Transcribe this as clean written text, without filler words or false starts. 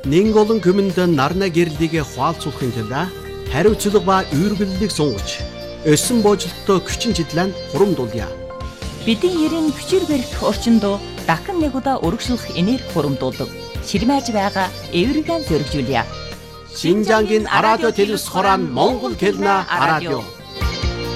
Нэг олон хүмүнд нарна гэрлийг хуалцуулахын тулд хариуцлага ба үйргэллийг сунгаж өссөн боожлолттой хүчин чиглэлд хурамдуулъя. Бидний ерийн хүчээр барих орчинд дахин нэг удаа өргөжлөх энерги хурамдуулдаг. Ширмэж байгаа эвэргэн зөргижүүлье. Шинжангийн радио телевиз хорон Монгол хэлнэ радио.